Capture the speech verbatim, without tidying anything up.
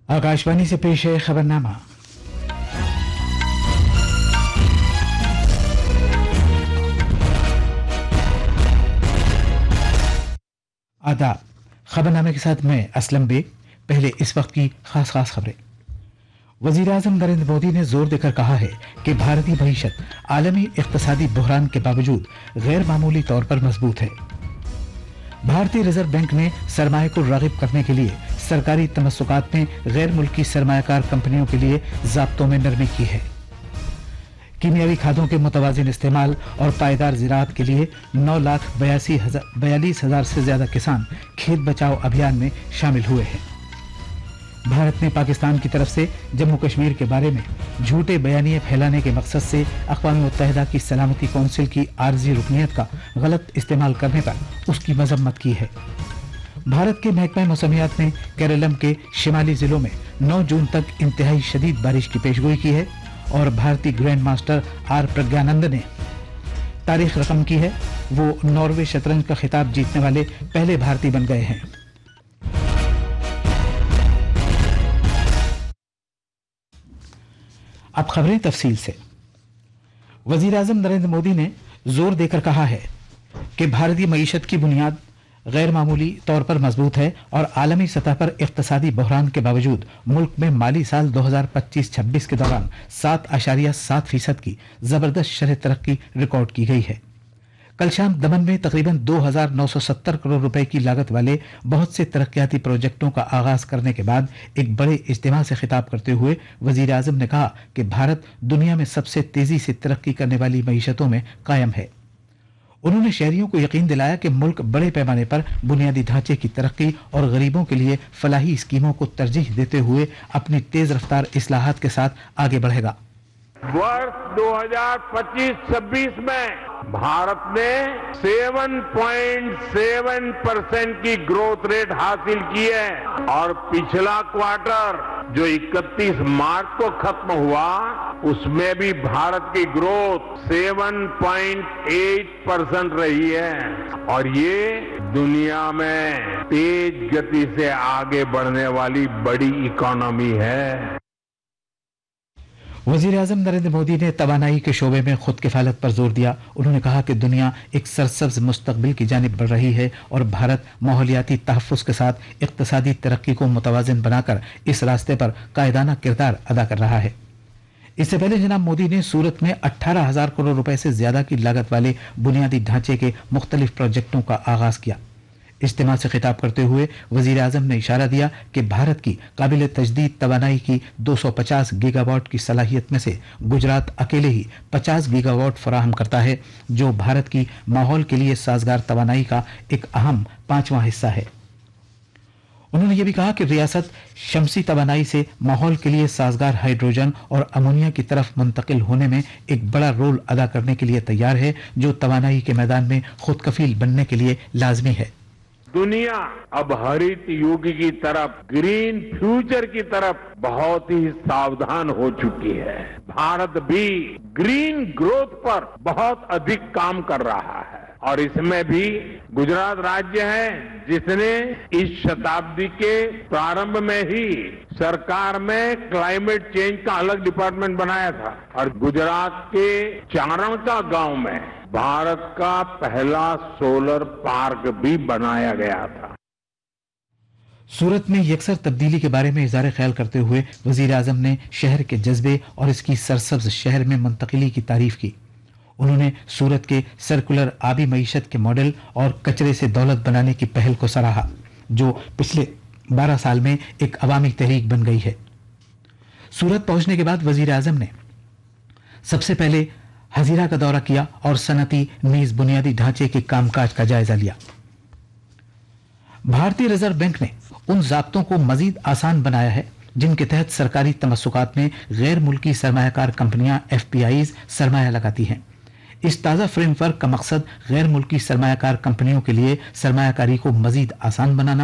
आकाशवाणी से पेश है खबरनामा। आदाब। खबरनामे के साथ मैं असलम बेग। पहले इस वक्त की खास खास खबरें। वजीर आजम नरेंद्र मोदी ने जोर देकर कहा है कि भारतीय मईशत आलमी इक्तसादी बहरान के बावजूद गैर मामूली तौर पर मजबूत है। भारतीय रिजर्व बैंक ने सरमाए को रागिब करने के लिए सरकारी तमस्सुकात में गैर मुल्की सरमायाकार कंपनियों के लिए ज़ाब्तों में नरमी की है। कीमियावी खादों के मुतवाजिन इस्तेमाल और पायदार ज़राअत के लिए नौ लाख बयासी हजार बयालीस हजार से ज्यादा किसान खेत बचाओ अभियान में शामिल हुए हैं। भारत ने पाकिस्तान की तरफ से जम्मू कश्मीर के बारे में झूठे बयानिए फैलाने के मकसद से अक़वाम मुत्तहिदा की सलामती कौंसिल की आर्जी रुकनियत का गलत इस्तेमाल करने पर उसकी मजम्मत की है। भारत के महकमा मौसमियात ने केरलम के शिमाली जिलों में नौ जून तक इंतहाई शदीद बारिश की पेशगोई की है और भारतीय ग्रैंड मास्टर आर प्रज्ञानंद ने तारीख रकम की है। वो नॉर्वे शतरंज का खिताब जीतने वाले पहले भारतीय बन गए हैं। अब खबरें तफसील से। वजीर आजम नरेंद्र मोदी ने जोर देकर कहा है कि भारतीय मईशत की बुनियाद गैर मामूली तौर पर मजबूत है और आलमी सतह पर इक्तसादी बहरान के बावजूद मुल्क में माली साल दो हज़ार पच्चीस छब्बीस के दौरान सात आशारिया सात फीसद की जबरदस्त शरह तरक्की रिकॉर्ड की गई है। कल शाम दमन में तकरीबन दो हजार नौ सौ सत्तर करोड़ रुपए की लागत वाले बहुत से तरक्याती प्रोजेक्टों का आगाज करने के बाद एक बड़े इज्तिमा से खिताब करते हुए वजीर आजम ने कहा कि भारत दुनिया में सबसे तेजी से तरक्की करने वाली मईशतों में कायम है। उन्होंने शहरियों को यकीन दिलाया कि मुल्क बड़े पैमाने पर बुनियादी ढांचे की तरक्की और गरीबों के लिए फलाही स्कीमों को तरजीह देते हुए अपनी तेज रफ्तार इस्लाहात के साथ आगे बढ़ेगा। वर्ष दो हज़ार पच्चीस छब्बीस में भारत ने सात पॉइंट सात परसेंट की ग्रोथ रेट हासिल की है और पिछला क्वार्टर जो इकतीस मार्च को खत्म हुआ उसमें भी भारत की ग्रोथ सात पॉइंट आठ परसेंट रही है और ये दुनिया में तेज गति से आगे बढ़ने वाली बड़ी इकोनॉमी है। वजीर आजम नरेंद्र मोदी ने तवानाई के शोबे में खुद किफालत पर जोर दिया। उन्होंने कहा कि दुनिया एक सरसब्ज मुस्तकबिल की जानिब बढ़ रही है और भारत माहौलियाती तहफ़्फ़ुज़ के साथ इक़्तिसादी तरक्की को मुतवाज़िन बनाकर इस रास्ते पर कायदाना किरदार अदा कर रहा है। इससे पहले जनाब मोदी ने सूरत में अट्ठारह हजार करोड़ रुपए से ज्यादा की लागत वाले बुनियादी ढांचे के मुख्तलिफ प्रोजेक्टों का आगाज किया। इज्तिमा से खिताब करते हुए वजीर आजम ने इशारा दिया कि भारत की काबिल तजदीद तवानाई की दो सौ पचास गीगावाट की सलाहियत में से गुजरात अकेले ही पचास गीगावाट फराहम करता है, जो भारत की माहौल के लिए साजगार तवानाई का एक अहम पांचवां हिस्सा है। उन्होंने ये भी कहा कि रियासत शमसी तवानाई से माहौल के लिए साजगार हाइड्रोजन और अमोनिया की तरफ मुंतकिल होने में एक बड़ा रोल अदा करने के लिए तैयार है, जो तवानाई के मैदान में खुद कफील बनने के लिए लाजमी है। दुनिया अब हरित युग की तरफ, ग्रीन फ्यूचर की तरफ बहुत ही सावधान हो चुकी है। भारत भी ग्रीन ग्रोथ पर बहुत अधिक काम कर रहा है और इसमें भी गुजरात राज्य है जिसने इस शताब्दी के प्रारंभ में ही सरकार में क्लाइमेट चेंज का अलग डिपार्टमेंट बनाया था और गुजरात के चारण का गांव में भारत का पहला सोलर पार्क भी बनाया गया था। सूरत में यकसर तब्दीली के बारे में इज़हार ख्याल करते हुए वजीर आजम ने शहर के जज्बे और इसकी सरसब्ज शहर में मुंतकिली की तारीफ की। उन्होंने सूरत के सर्कुलर आबी मईशत के मॉडल और कचरे से दौलत बनाने की पहल को सराहा, जो पिछले बारह साल में एक अवामी तहरीक बन गई है। सूरत पहुंचने के बाद वजीर आजम ने सबसे पहले हजीरा का दौरा किया और सनती नीज बुनियादी ढांचे के कामकाज का जायजा लिया। भारतीय रिजर्व बैंक ने उन ज़ाब्तों को मजीद आसान बनाया है जिनके तहत सरकारी तमस्सुकात में गैर मुल्की सरमायाकार कंपनियां एफ पी आईज सरमाया लगाती हैं। इस ताज़ा फ्रेमवर्क का मकसद गैर मुल्की सरमायाकार कंपनियों के लिए सरमायाकारी को मजीद आसान बनाना